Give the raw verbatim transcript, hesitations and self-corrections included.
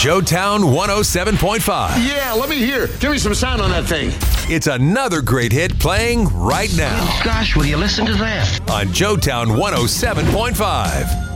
Joetown one oh seven point five. Yeah, let me hear. Give me some sound on that thing. It's another great hit playing right now. Gosh, will you listen to that? On Joetown one oh seven point five.